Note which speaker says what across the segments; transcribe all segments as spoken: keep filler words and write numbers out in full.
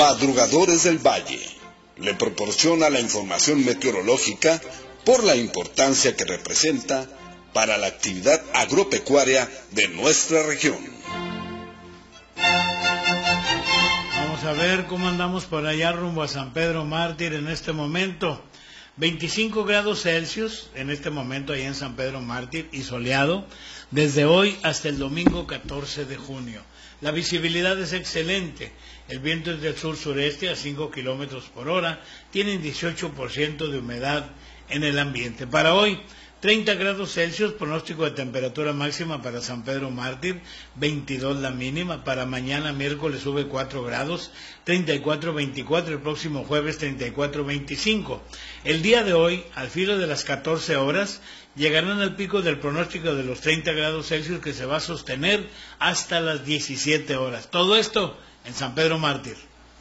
Speaker 1: Madrugadores del Valle le proporciona la información meteorológica por la importancia que representa para la actividad agropecuaria de nuestra región.
Speaker 2: Vamos a ver cómo andamos por allá rumbo a San Pedro Mártir en este momento. veinticinco grados Celsius en este momento allá en San Pedro Mártir y soleado desde hoy hasta el domingo catorce de junio. La visibilidad es excelente, el viento es del sur-sureste a cinco kilómetros por hora, tienen dieciocho por ciento de humedad en el ambiente. Para hoy, treinta grados Celsius, pronóstico de temperatura máxima para San Pedro Mártir, veintidós la mínima, para mañana miércoles sube cuatro grados, treinta y cuatro veinticuatro, el próximo jueves treinta y cuatro veinticinco. El día de hoy, al filo de las catorce horas, llegarán al pico del pronóstico de los treinta grados Celsius que se va a sostener hasta las diecisiete horas. Todo esto en San Pedro Mártir.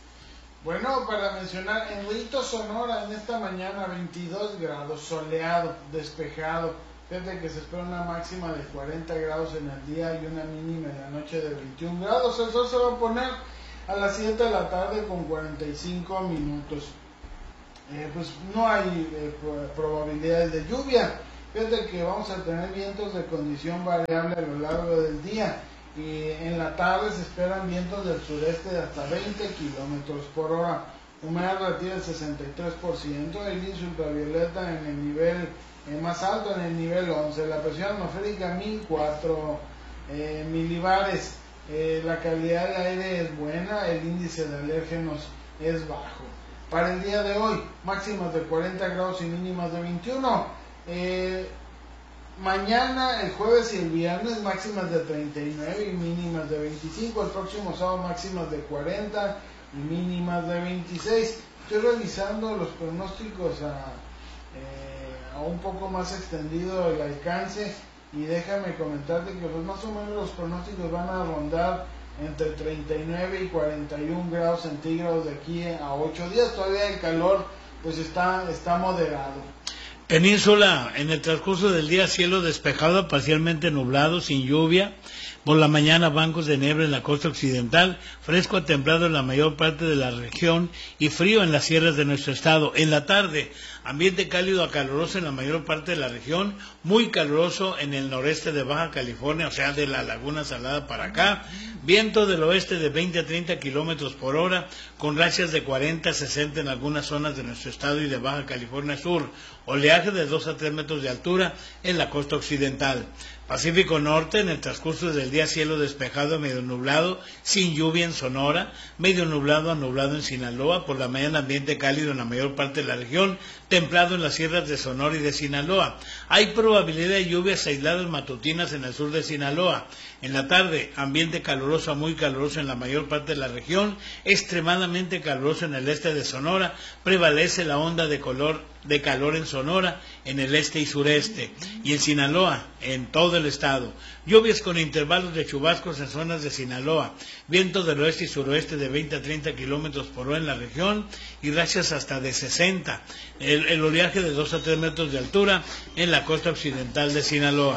Speaker 3: Bueno, para mencionar, en Rito, Sonora, en esta mañana veintidós grados, soleado, despejado. Fíjate que se espera una máxima de cuarenta grados en el día y una mínima en la noche de veintiún grados. El sol se va a poner a las siete de la tarde con cuarenta y cinco minutos. Eh, pues no hay eh, probabilidades de lluvia. Fíjate que vamos a tener vientos de condición variable a lo largo del día. Y en la tarde se esperan vientos del sureste de hasta veinte kilómetros por hora, humedad relativa del sesenta y tres por ciento, el índice ultravioleta en el nivel eh, más alto, en el nivel once, la presión atmosférica mil cuatro eh, milibares, eh, la calidad del aire es buena, el índice de alérgenos es bajo. Para el día de hoy, máximas de cuarenta grados y mínimas de veintiuno. Eh, Mañana, el jueves y el viernes, máximas de treinta y nueve y mínimas de veinticinco. El próximo sábado, máximas de cuarenta y mínimas de veintiséis. Estoy revisando los pronósticos a, eh, a un poco más extendido el alcance. Y déjame comentarte que pues, más o menos los pronósticos van a rondar entre treinta y nueve y cuarenta y uno grados centígrados de aquí a ocho días. Todavía el calor pues está, está moderado.
Speaker 2: Península, en el transcurso del día cielo despejado, parcialmente nublado, sin lluvia. Por la mañana bancos de niebla en la costa occidental, fresco a templado en la mayor parte de la región y frío en las sierras de nuestro estado. En la tarde, ambiente cálido a caluroso en la mayor parte de la región, muy caluroso en el noreste de Baja California, o sea, de la Laguna Salada para acá. Viento del oeste de veinte a treinta kilómetros por hora, con rachas de cuarenta a sesenta en algunas zonas de nuestro estado y de Baja California Sur. Oleaje de dos a tres metros de altura en la costa occidental. Pacífico Norte, en el transcurso del día cielo despejado, medio nublado, sin lluvia en Sonora, medio nublado a nublado en Sinaloa, por la mañana ambiente cálido en la mayor parte de la región, templado en las sierras de Sonora y de Sinaloa. Hay probabilidad de lluvias aisladas matutinas en el sur de Sinaloa. En la tarde, ambiente caluroso a muy caluroso en la mayor parte de la región, extremadamente caluroso en el este de Sonora, prevalece la onda de color de calor en Sonora, en el este y sureste, y en Sinaloa, en todo el estado. Lluvias con intervalos de chubascos en zonas de Sinaloa, vientos del oeste y suroeste de veinte a treinta kilómetros por hora en la región, y rachas hasta de sesenta. El, el oleaje de dos a tres metros de altura en la costa occidental de Sinaloa.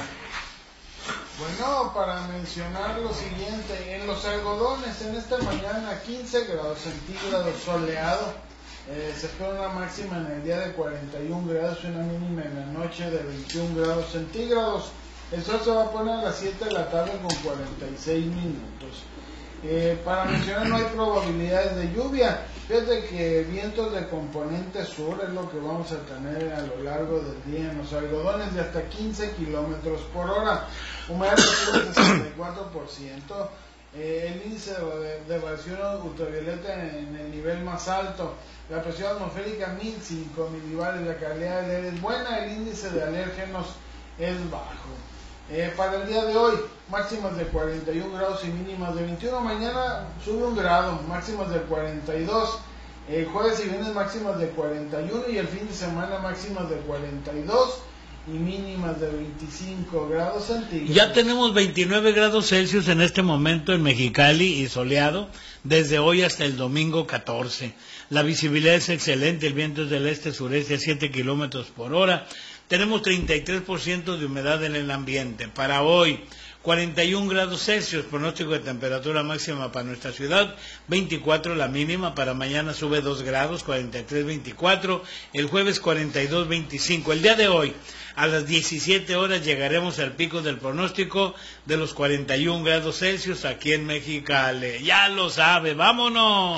Speaker 3: Bueno, para mencionar lo siguiente, en los algodones, en esta mañana quince grados centígrados, soleado. Eh, se espera una máxima en el día de cuarenta y uno grados y una mínima en la noche de veintiún grados centígrados. El sol se va a poner a las siete de la tarde con cuarenta y seis minutos. Eh, para mencionar, no hay probabilidades de lluvia. Fíjate que vientos de componente sur es lo que vamos a tener a lo largo del día en los algodones de hasta quince kilómetros por hora. Humedad del sesenta y cuatro por ciento. Eh, el índice de, de radiación ultravioleta en el nivel más alto. La presión atmosférica mil cinco milibares, la calidad del aire es buena, el índice de alérgenos es bajo. Eh, para el día de hoy, máximas de cuarenta y uno grados y mínimas de veintiuno. Mañana sube un grado, máximas de cuarenta y dos. El jueves y viernes máximas de cuarenta y uno y el fin de semana máximas de cuarenta y dos y mínimas de veinticinco grados centígrados.
Speaker 2: Ya tenemos veintinueve grados Celsius en este momento en Mexicali y soleado, desde hoy hasta el domingo catorce. La visibilidad es excelente, el viento es del este-sureste a siete kilómetros por hora. Tenemos treinta y tres por ciento de humedad en el ambiente. Para hoy, cuarenta y un grados Celsius, pronóstico de temperatura máxima para nuestra ciudad, veinticuatro la mínima, para mañana sube dos grados, cuarenta y tres, veinticuatro, el jueves cuarenta y dos, veinticinco. El día de hoy, a las diecisiete horas, llegaremos al pico del pronóstico de los cuarenta y un grados Celsius aquí en Mexicali. Ya lo sabe, ¡vámonos!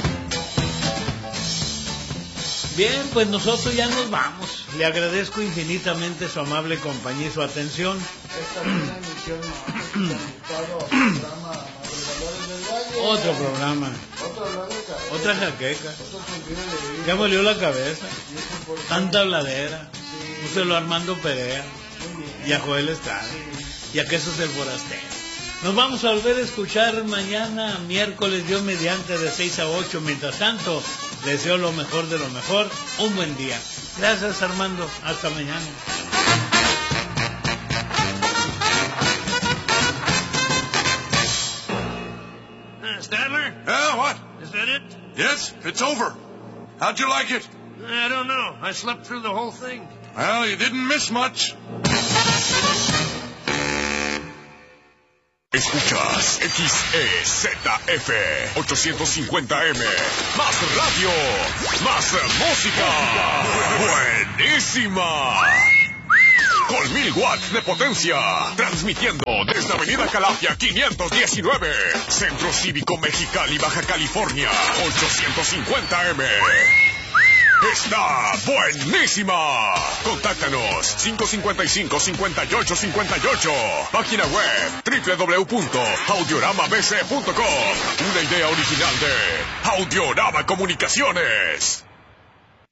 Speaker 2: Bien, pues nosotros ya nos vamos. Le agradezco infinitamente su amable compañía y su atención.
Speaker 3: Esta es una emisión dedicado al programa Madrugadores del Valle.
Speaker 2: Otro programa.
Speaker 3: Otro dolor de cabeza.
Speaker 2: Otra jaqueca.
Speaker 3: Otro sentido de vida.
Speaker 2: Ya me olió la cabeza.
Speaker 3: Y eso por-
Speaker 2: Tanta habladera.
Speaker 3: Sí.
Speaker 2: Púselo a Armando Perea.
Speaker 3: Muy bien.
Speaker 2: Y a Joel Estrada.
Speaker 3: Sí.
Speaker 2: Y a Quesos el Forastero. Nos vamos a volver a escuchar mañana, miércoles, Dios mediante, de seis a ocho. Mientras tanto, deseo lo mejor de lo mejor. Un buen día. Gracias, Armando. Hasta mañana.
Speaker 4: Uh, Stadler?
Speaker 5: Yeah, what?
Speaker 4: Is that it?
Speaker 5: Yes, it's over. How'd you like it?
Speaker 4: I don't know. I slept through the whole thing.
Speaker 5: Well, you didn't miss much.
Speaker 6: Escuchas X E Z F ochocientos cincuenta M. Más radio, más música. Buenísima. Con mil watts de potencia. Transmitiendo desde Avenida Calafia quinientos diecinueve. Centro Cívico Mexicali, Baja California. ochocientos cincuenta M. Está buenísima. Contáctanos cinco cincuenta y cinco, cincuenta y ocho cincuenta y ocho. Página web doble u doble u doble u punto audiorama b c punto com. Una idea original de Audiorama Comunicaciones.